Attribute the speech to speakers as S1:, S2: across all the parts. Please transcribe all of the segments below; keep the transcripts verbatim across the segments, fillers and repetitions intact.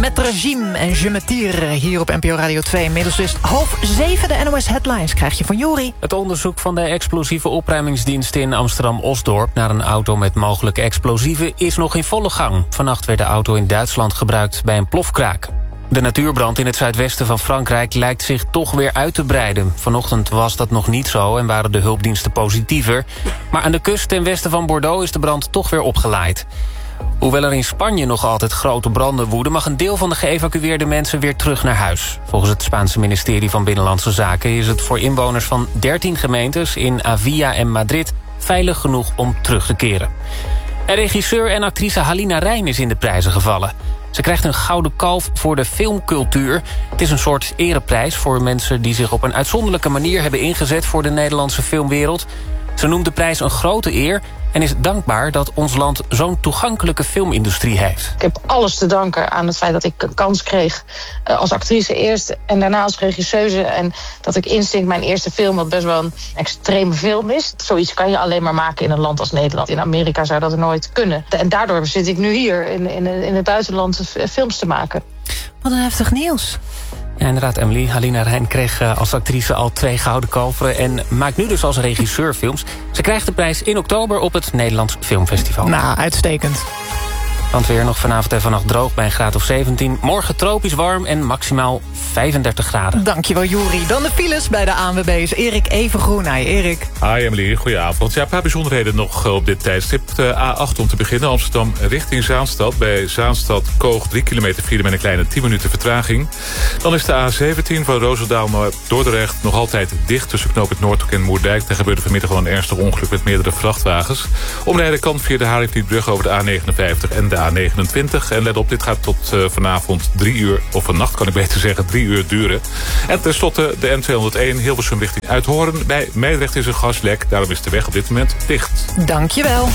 S1: met regime en je me tire hier op N P O Radio twee. Inmiddels dus half zeven de N O S Headlines krijg je van Jori.
S2: Het onderzoek van de explosieve opruimingsdienst in Amsterdam-Osdorp naar een auto met mogelijke explosieven is nog in volle gang. Vannacht werd de auto in Duitsland gebruikt bij een plofkraak. De natuurbrand in het zuidwesten van Frankrijk lijkt zich toch weer uit te breiden. Vanochtend was dat nog niet zo en waren de hulpdiensten positiever. Maar aan de kust ten westen van Bordeaux is de brand toch weer opgelaaid. Hoewel er in Spanje nog altijd grote branden woeden, mag een deel van de geëvacueerde mensen weer terug naar huis. Volgens het Spaanse ministerie van Binnenlandse Zaken is het voor inwoners van dertien gemeentes in Avia en Madrid veilig genoeg om terug te keren. En regisseur en actrice Halina Reijn is in de prijzen gevallen. Ze krijgt een gouden kalf voor de filmcultuur. Het is een soort ereprijs voor mensen die zich op een uitzonderlijke manier hebben ingezet voor de Nederlandse filmwereld. Ze noemt de prijs een grote eer en is dankbaar dat ons land zo'n toegankelijke filmindustrie heeft.
S3: Ik heb alles te danken aan het feit dat ik een kans kreeg als actrice eerst en daarna als regisseuse. En dat ik Instinct, mijn eerste film, wat best wel een extreme film is. Zoiets kan je alleen maar maken in een land als Nederland. In Amerika zou dat nooit kunnen. En daardoor zit ik nu hier in, in, in het buitenland films te maken.
S1: Wat een heftig nieuws.
S2: Ja, inderdaad, Emily. Halina Reijn kreeg uh, als actrice al twee gouden kalveren en maakt nu dus als regisseur films. Ze krijgt de prijs in oktober op het Nederlands Filmfestival.
S1: Nou, uitstekend.
S2: Want weer nog vanavond en vannacht droog bij een graad of zeventien. Morgen tropisch warm en maximaal vijfendertig graden.
S1: Dankjewel, Jori. Dan de files bij de A N W B's. Erik Evengroen. Hi, Erik.
S4: Hi, Emily. Goedenavond. Ja, een paar bijzonderheden nog op dit tijdstip. De A acht om te beginnen. Amsterdam richting Zaanstad. Bij Zaanstad-Koog drie kilometer file met een kleine tien minuten vertraging. Dan is de A zeventien van Roosendaal naar Dordrecht nog altijd dicht tussen knooppunt Noordhoek en Moerdijk. Daar gebeurde vanmiddag al een ernstig ongeluk met meerdere vrachtwagens. Omrijden kan via de Haringvlietbrug over de A negenenvijftig en de A negenentwintig. En let op, dit gaat tot uh, vanavond drie uur, of vannacht kan ik beter zeggen, drie uur duren. En tenslotte de N tweehonderdéén Hilversum richting Uithoorn. Bij Meidrecht is een gaslek, daarom is de weg op dit moment dicht.
S1: Dankjewel.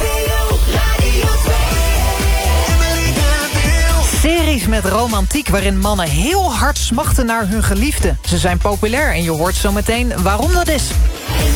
S1: Series met romantiek waarin mannen heel hard smachten naar hun geliefde. Ze zijn populair en je hoort zo meteen waarom dat is.